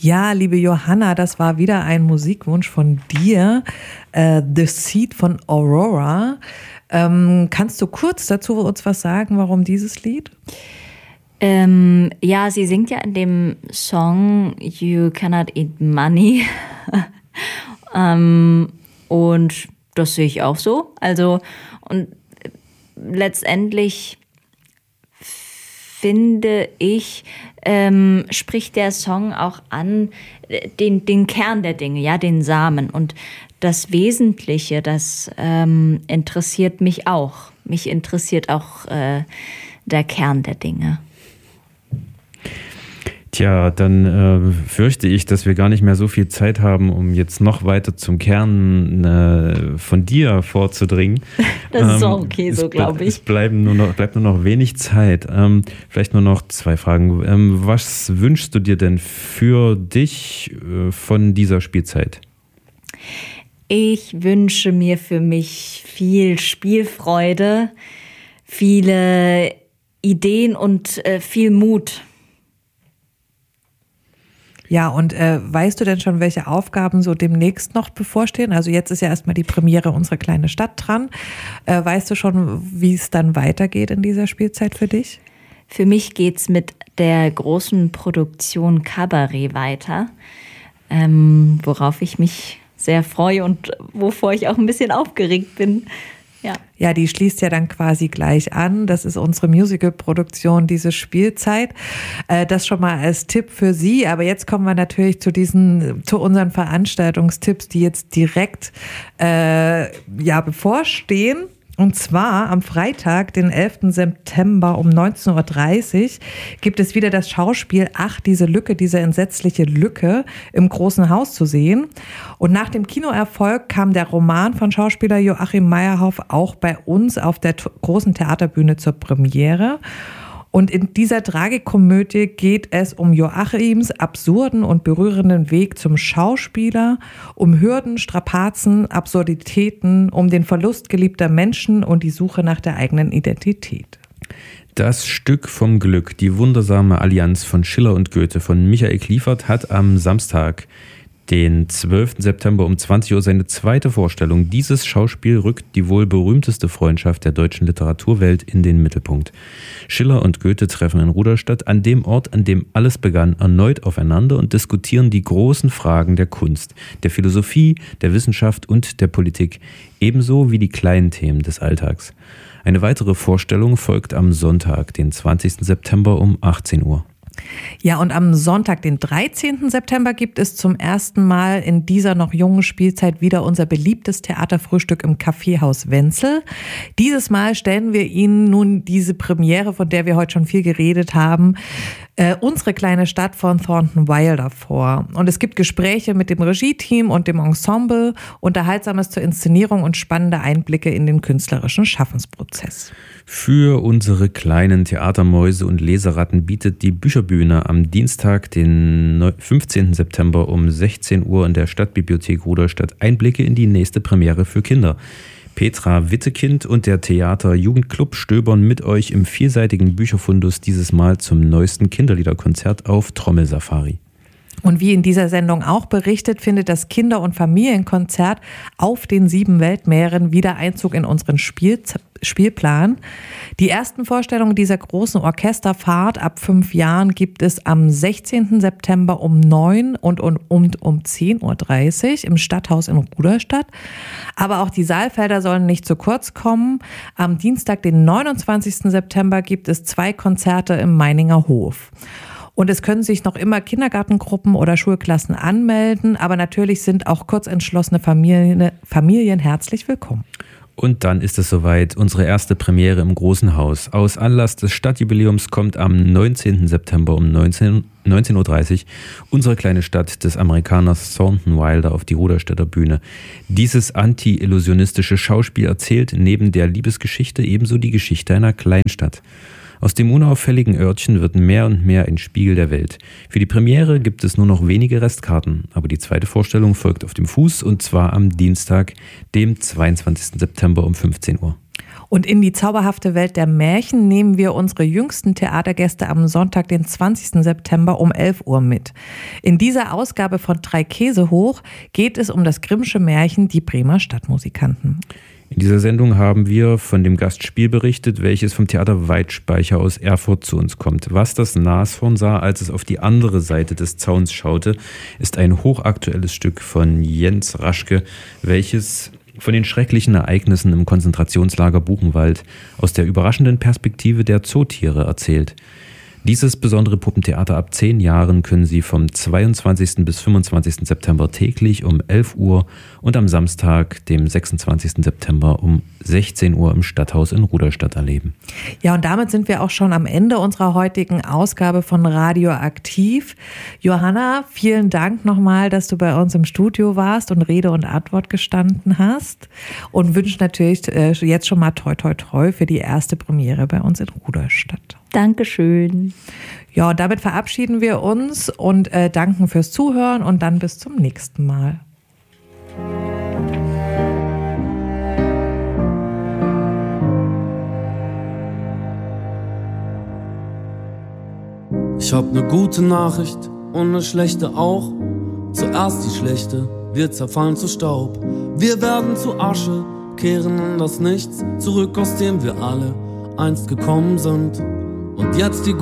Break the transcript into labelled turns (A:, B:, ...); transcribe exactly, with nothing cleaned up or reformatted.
A: Ja, liebe Johanna, das war wieder ein Musikwunsch von dir, äh, The Seed von Aurora. Ähm, kannst du kurz dazu uns was sagen, warum dieses Lied?
B: Ähm, ja, sie singt ja in dem Song You Cannot Eat Money. ähm, und das sehe ich auch so. Also, und letztendlich finde ich, ähm, spricht der Song auch an den, den Kern der Dinge, ja, den Samen. Und das Wesentliche, das ähm, interessiert mich auch. Mich interessiert auch äh, der Kern der Dinge.
C: Tja, dann äh, fürchte ich, dass wir gar nicht mehr so viel Zeit haben, um jetzt noch weiter zum Kern äh, von dir vorzudringen.
B: Das ist auch okay, ähm, so glaube ich.
C: Es bleiben nur noch, bleibt nur noch wenig Zeit. Ähm, vielleicht nur noch zwei Fragen. Ähm, was wünschst du dir denn für dich äh, von dieser Spielzeit?
B: Ich wünsche mir für mich viel Spielfreude, viele Ideen und äh, viel Mut.
A: Ja, und äh, weißt du denn schon, welche Aufgaben so demnächst noch bevorstehen? Also jetzt ist ja erstmal die Premiere Unsere kleine Stadt dran. Äh, weißt du schon, wie es dann weitergeht in dieser Spielzeit für dich?
B: Für mich geht's mit der großen Produktion Kabarett weiter, ähm, worauf ich mich sehr freue und wovor ich auch ein bisschen aufgeregt bin. Ja.
A: Ja, die schließt ja dann quasi gleich an. Das ist unsere Musical-Produktion, diese Spielzeit. Äh, das schon mal als Tipp für Sie. Aber jetzt kommen wir natürlich zu diesen, zu unseren Veranstaltungstipps, die jetzt direkt äh, ja, bevorstehen. Und zwar am Freitag, den elften September um neunzehn Uhr dreißig gibt es wieder das Schauspiel Ach, diese Lücke, diese entsetzliche Lücke im Großen Haus zu sehen. Und nach dem Kinoerfolg kam der Roman von Schauspieler Joachim Meyerhoff auch bei uns auf der großen Theaterbühne zur Premiere. Und in dieser Tragikomödie geht es um Joachims absurden und berührenden Weg zum Schauspieler, um Hürden, Strapazen, Absurditäten, um den Verlust geliebter Menschen und die Suche nach der eigenen Identität.
C: Das Stück vom Glück, die wundersame Allianz von Schiller und Goethe von Michael Kliefert, hat am Samstag, den zwölften September um zwanzig Uhr seine zweite Vorstellung. Dieses Schauspiel rückt die wohl berühmteste Freundschaft der deutschen Literaturwelt in den Mittelpunkt. Schiller und Goethe treffen in Ruderstadt, an dem Ort, an dem alles begann, erneut aufeinander und diskutieren die großen Fragen der Kunst, der Philosophie, der Wissenschaft und der Politik, ebenso wie die kleinen Themen des Alltags. Eine weitere Vorstellung folgt am Sonntag, den zwanzigsten September um achtzehn Uhr.
A: Ja, und am Sonntag, den dreizehnten September, gibt es zum ersten Mal in dieser noch jungen Spielzeit wieder unser beliebtes Theaterfrühstück im Kaffeehaus Wenzel. Dieses Mal stellen wir Ihnen nun diese Premiere, von der wir heute schon viel geredet haben, äh, Unsere kleine Stadt von Thornton Wilder vor. Und es gibt Gespräche mit dem Regie-Team und dem Ensemble, Unterhaltsames zur Inszenierung und spannende Einblicke in den künstlerischen Schaffensprozess.
C: Für unsere kleinen Theatermäuse und Leseratten bietet die Bücherbühne am Dienstag, den fünfzehnten September um sechzehn Uhr in der Stadtbibliothek Ruderstadt Einblicke in die nächste Premiere für Kinder. Petra Wittekind und der Theater Jugendclub stöbern mit euch im vielseitigen Bücherfundus dieses Mal zum neuesten Kinderliederkonzert auf Trommelsafari.
A: Und wie in dieser Sendung auch berichtet, findet das Kinder- und Familienkonzert auf den sieben Weltmeeren wieder Einzug in unseren Spiel- Spielplan. Die ersten Vorstellungen dieser großen Orchesterfahrt ab fünf Jahren gibt es am sechzehnten September um neun und um, um, um zehn Uhr dreißig im Stadthaus in Ruderstadt. Aber auch die Saalfelder sollen nicht zu kurz kommen. Am Dienstag, den neunundzwanzigsten September, gibt es zwei Konzerte im Meininger Hof. Und es können sich noch immer Kindergartengruppen oder Schulklassen anmelden, aber natürlich sind auch kurzentschlossene Familien, Familien herzlich willkommen.
C: Und dann ist es soweit, unsere erste Premiere im Großen Haus. Aus Anlass des Stadtjubiläums kommt am neunzehnten September um neunzehn Uhr dreißig unsere kleine Stadt des Amerikaners Thornton Wilder auf die Ruderstädter Bühne. Dieses anti-illusionistische Schauspiel erzählt neben der Liebesgeschichte ebenso die Geschichte einer Kleinstadt. Aus dem unauffälligen Örtchen wird mehr und mehr ein Spiegel der Welt. Für die Premiere gibt es nur noch wenige Restkarten, aber die zweite Vorstellung folgt auf dem Fuß und zwar am Dienstag, dem zweiundzwanzigsten September um fünfzehn Uhr.
A: Und in die zauberhafte Welt der Märchen nehmen wir unsere jüngsten Theatergäste am Sonntag, den zwanzigsten September um elf Uhr mit. In dieser Ausgabe von Drei Käse hoch geht es um das Grimmsche Märchen Die Bremer Stadtmusikanten.
C: In dieser Sendung haben wir von dem Gastspiel berichtet, welches vom Theater Weitspeicher aus Erfurt zu uns kommt. Was das Nashorn sah, als es auf die andere Seite des Zauns schaute, ist ein hochaktuelles Stück von Jens Raschke, welches von den schrecklichen Ereignissen im Konzentrationslager Buchenwald aus der überraschenden Perspektive der Zootiere erzählt. Dieses besondere Puppentheater ab zehn Jahren können Sie vom zweiundzwanzigsten bis fünfundzwanzigsten September täglich um elf Uhr und am Samstag, dem sechsundzwanzigsten September um sechzehn Uhr im Stadthaus in Rudolstadt erleben.
A: Ja, und damit sind wir auch schon am Ende unserer heutigen Ausgabe von Radioaktiv. Johanna, vielen Dank nochmal, dass du bei uns im Studio warst und Rede und Antwort gestanden hast und wünsche natürlich jetzt schon mal toi toi toi für die erste Premiere bei uns in Rudolstadt.
B: Dankeschön.
A: Ja, und damit verabschieden wir uns und äh, danken fürs Zuhören und dann bis zum nächsten Mal.
D: Ich hab ne gute Nachricht und ne schlechte auch. Zuerst die schlechte, wir zerfallen zu Staub. Wir werden zu Asche, kehren in das Nichts zurück, aus dem wir alle einst gekommen sind. Und jetzt die